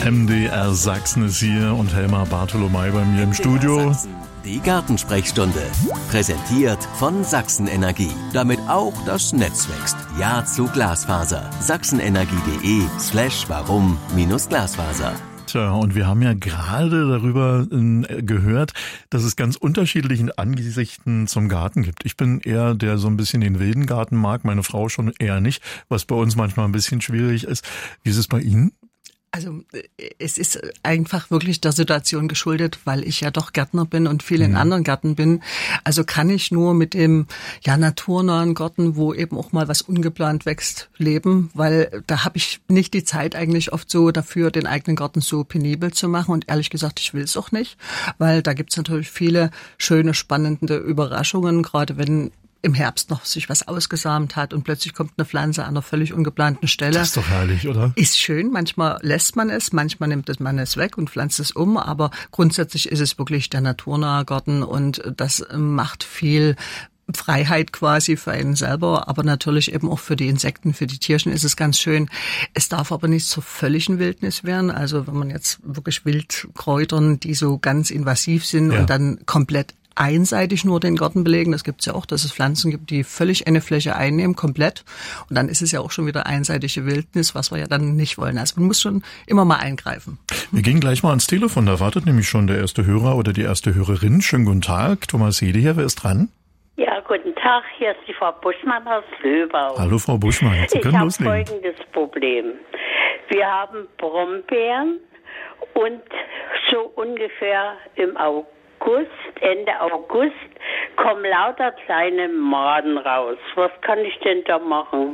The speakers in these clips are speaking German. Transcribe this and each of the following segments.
MDR Sachsen ist hier und Helmar Bartholomei bei mir im Studio. Sachsen, die Gartensprechstunde. Präsentiert von Sachsen Energie. Damit auch das Netz wächst. Ja zu Glasfaser. sachsenenergie.de/warum-Glasfaser. Tja, und wir haben ja gerade darüber gehört, dass es ganz unterschiedliche Ansichten zum Garten gibt. Ich bin eher der so ein bisschen den wilden Garten mag, meine Frau schon eher nicht, was bei uns manchmal ein bisschen schwierig ist. Wie ist es bei Ihnen? Also es ist einfach wirklich der Situation geschuldet, weil ich ja doch Gärtner bin und viel in anderen Gärten bin. Also kann ich nur mit dem naturnahen Garten, wo eben auch mal was ungeplant wächst, leben, weil da habe ich nicht die Zeit eigentlich oft so dafür, den eigenen Garten so penibel zu machen. Und ehrlich gesagt, ich will es auch nicht, weil da gibt's natürlich viele schöne, spannende Überraschungen, gerade wenn im Herbst noch sich was ausgesamt hat und plötzlich kommt eine Pflanze an einer völlig ungeplanten Stelle. Das ist doch herrlich, oder? Ist schön. Manchmal lässt man es, manchmal nimmt man es weg und pflanzt es um. Aber grundsätzlich ist es wirklich der naturnahe Garten und das macht viel Freiheit quasi für einen selber, aber natürlich eben auch für die Insekten, für die Tierchen ist es ganz schön. Es darf aber nicht zur völligen Wildnis werden. Also wenn man jetzt wirklich Wildkräutern, die so ganz invasiv sind und dann komplett einseitig nur den Garten belegen. Das gibt's ja auch, dass es Pflanzen gibt, die völlig eine Fläche einnehmen, komplett. Und dann ist es ja auch schon wieder einseitige Wildnis, was wir ja dann nicht wollen. Also man muss schon immer mal eingreifen. Wir gehen gleich mal ans Telefon. Da wartet nämlich schon der erste Hörer oder die erste Hörerin. Schönen guten Tag. Thomas Hede hier. Wer ist dran? Ja, guten Tag. Hier ist die Frau Buschmann aus Löbau. Hallo, Frau Buschmann. Sie können loslegen. Ich habe folgendes Problem. Wir haben Brombeeren und so ungefähr im Ende August kommen lauter kleine Maden raus. Was kann ich denn da machen?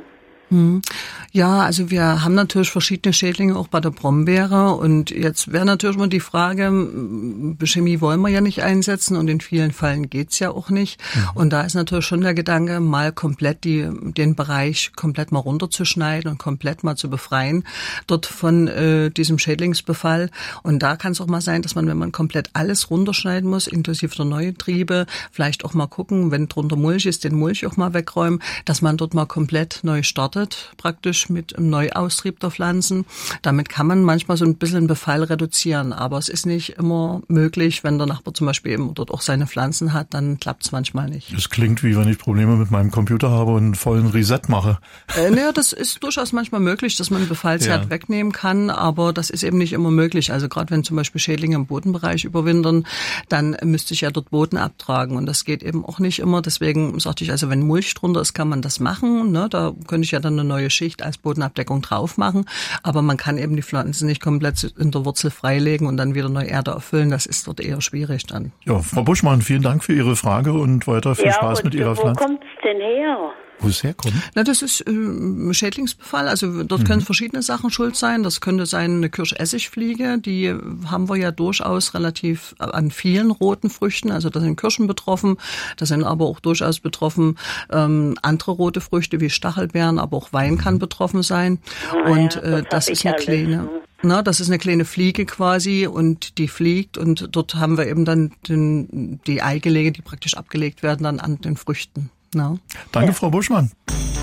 Ja, also wir haben natürlich verschiedene Schädlinge auch bei der Brombeere und jetzt wäre natürlich mal die Frage, Chemie wollen wir ja nicht einsetzen und in vielen Fällen geht's ja auch nicht. Und da ist natürlich schon der Gedanke, mal komplett den Bereich komplett mal runterzuschneiden und komplett mal zu befreien dort von diesem Schädlingsbefall. Und da kann es auch mal sein, dass man, wenn man komplett alles runterschneiden muss, inklusive der neuen Triebe, vielleicht auch mal gucken, wenn drunter Mulch ist, den Mulch auch mal wegräumen, dass man dort mal komplett neu startet, praktisch mit einem Neuaustrieb der Pflanzen. Damit kann man manchmal so ein bisschen den Befall reduzieren, aber es ist nicht immer möglich, wenn der Nachbar zum Beispiel eben dort auch seine Pflanzen hat, dann klappt es manchmal nicht. Das klingt wie wenn ich Probleme mit meinem Computer habe und einen vollen Reset mache. Naja, das ist durchaus manchmal möglich, dass man einen Befallsherd wegnehmen kann, aber das ist eben nicht immer möglich. Also gerade wenn zum Beispiel Schädlinge im Bodenbereich überwintern, dann müsste ich ja dort Boden abtragen und das geht eben auch nicht immer. Deswegen sagte ich, also wenn Mulch drunter ist, kann man das machen. Ne? Da könnte ich ja dann eine neue Schicht als Bodenabdeckung drauf machen, aber man kann eben die Pflanzen nicht komplett in der Wurzel freilegen und dann wieder neue Erde erfüllen. Das ist dort eher schwierig dann. Ja, Frau Buschmann, vielen Dank für Ihre Frage und weiter viel Spaß mit Ihrer Pflanze. Wo kommt's denn her? Wo es herkommt? Na, das ist Schädlingsbefall. Also dort können verschiedene Sachen schuld sein. Das könnte sein eine Kirschessigfliege. Die haben wir ja durchaus relativ an vielen roten Früchten. Also da sind Kirschen betroffen. Da sind aber auch durchaus betroffen andere rote Früchte wie Stachelbeeren, aber auch Wein kann betroffen sein. Und das ist eine kleine... Na, das ist eine kleine Fliege quasi und die fliegt und dort haben wir eben dann die Eigelege, die praktisch abgelegt werden dann an den Früchten. No. Danke, Frau Buschmann.